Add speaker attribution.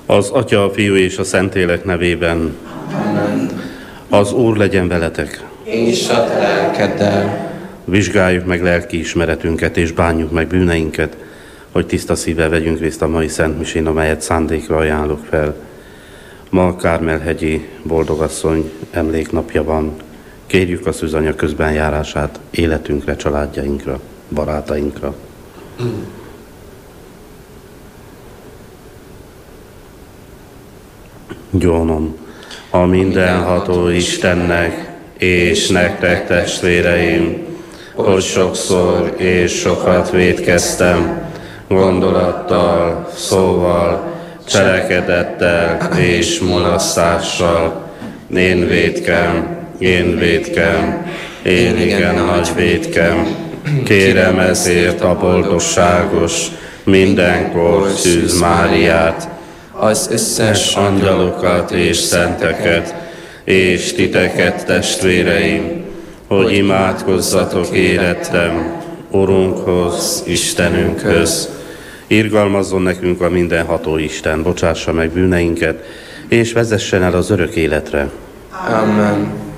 Speaker 1: Az Atya, a Fiú és a Szentlélek nevében.
Speaker 2: Amen.
Speaker 1: Az Úr legyen veletek.
Speaker 2: És a te lelkeddel.
Speaker 1: Vizsgáljuk meg lelkiismeretünket és bánjuk meg bűneinket, hogy tiszta szívvel vegyünk részt a mai Szent Misén, amelyet szándékra ajánlok fel. Ma Kármel-hegyi boldogasszony emléknapja van. Kérjük a szűzanya közbenjárását életünkre, családjainkra, barátainkra. Gyónom a mindenható Istennek és nektek, testvéreim, hogy sokszor és sokat vétkeztem, gondolattal, szóval, cselekedettel és mulasztással. Én vétkem, én igen nagy vétkem. Kérem ezért a boldogságos, mindenkor Szűz Máriát,
Speaker 2: Az összes
Speaker 1: angyalokat és szenteket, és titeket, testvéreim, hogy imádkozzatok érettem Urunkhoz, Istenünkhöz. Irgalmazzon nekünk a mindenható Isten, bocsássa meg bűneinket, és vezessen el az örök életre.
Speaker 2: Amen.